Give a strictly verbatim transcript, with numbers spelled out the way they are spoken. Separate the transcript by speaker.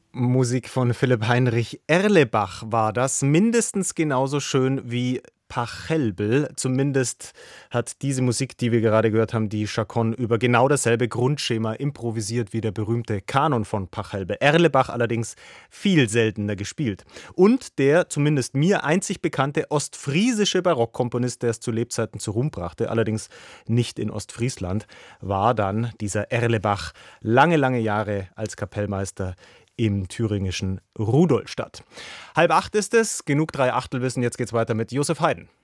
Speaker 1: Musik von Philipp Heinrich Erlebach war das. Mindestens genauso schön wie Pachelbel. Zumindest hat diese Musik, die wir gerade gehört haben, die Chacon über genau dasselbe Grundschema improvisiert wie der berühmte Kanon von Pachelbel. Erlebach allerdings viel seltener gespielt. Und der, zumindest mir, einzig bekannte ostfriesische Barockkomponist, der es zu Lebzeiten zu Ruhm brachte, allerdings nicht in Ostfriesland, war dann dieser Erlebach lange, lange Jahre als Kapellmeister im thüringischen Rudolstadt. Halb acht ist es, genug drei Achtelwissen, jetzt geht's weiter mit Josef Haydn.